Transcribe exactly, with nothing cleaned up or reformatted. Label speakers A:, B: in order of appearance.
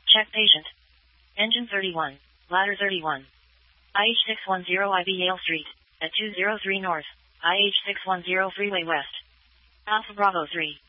A: Check patient. Engine thirty-one. Ladder thirty-one. I H six one zero I B Yale Street. At two oh three North. I H six one zero Freeway West. Alpha Bravo three.